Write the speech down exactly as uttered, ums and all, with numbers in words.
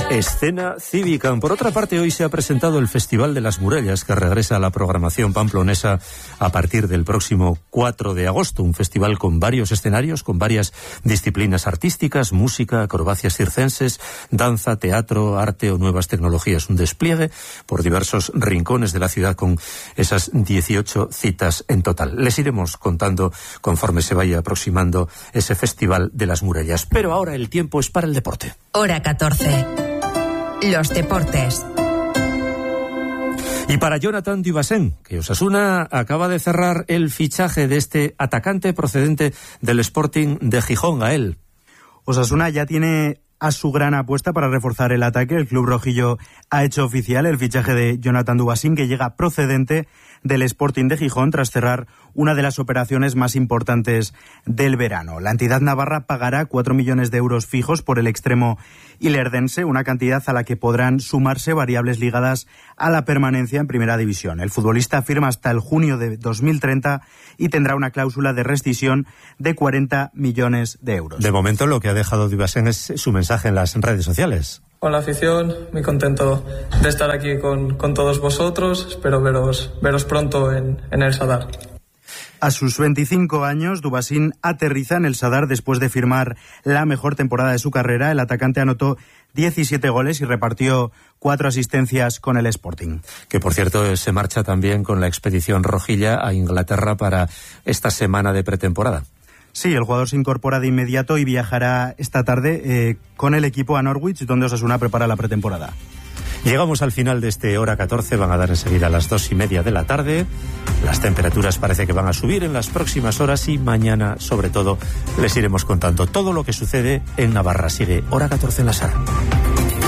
Escena cívica. Por otra parte, hoy se ha presentado el Festival de las Murallas, que regresa a la programación pamplonesa a partir del próximo cuatro de agosto. Un festival con varios escenarios, con varias disciplinas artísticas, música, acrobacias circenses, danza, teatro, arte o nuevas tecnologías. Un despliegue por diversos rincones de la ciudad con esas dieciocho citas en total. Les iremos contando conforme se vaya aproximando ese Festival de las Murallas. Pero ahora el tiempo es para el deporte. Hora catorce. Los deportes. Y para Jonathan Dubassin, que Osasuna acaba de cerrar el fichaje de este atacante procedente del Sporting de Gijón. A él. Osasuna ya tiene a su gran apuesta para reforzar el ataque. El club rojillo ha hecho oficial el fichaje de Jonathan Dubassin, que llega procedente del Sporting de Gijón tras cerrar una de las operaciones más importantes del verano. La entidad navarra pagará cuatro millones de euros fijos por el extremo ilerdense, una cantidad a la que podrán sumarse variables ligadas a la permanencia en primera división. El futbolista firma hasta el junio de dos mil treinta y tendrá una cláusula de rescisión de cuarenta millones de euros. De momento lo que ha dejado Dubassin es su mensaje en las redes sociales. Hola afición, muy contento de estar aquí con, con todos vosotros. Espero veros, veros pronto en, en el Sadar. A sus veinticinco años, Dubassin aterriza en el Sadar después de firmar la mejor temporada de su carrera. El atacante anotó diecisiete goles y repartió cuatro asistencias con el Sporting. Que, por cierto, se marcha también con la expedición rojilla a Inglaterra para esta semana de pretemporada. Sí, el jugador se incorpora de inmediato y viajará esta tarde eh, con el equipo a Norwich, donde Osasuna prepara la pretemporada. Llegamos al final de este hora catorce, van a dar enseguida a las dos y media de la tarde. Las temperaturas parece que van a subir en las próximas horas y mañana, sobre todo, les iremos contando todo lo que sucede en Navarra. Sigue Hora catorce en la sala.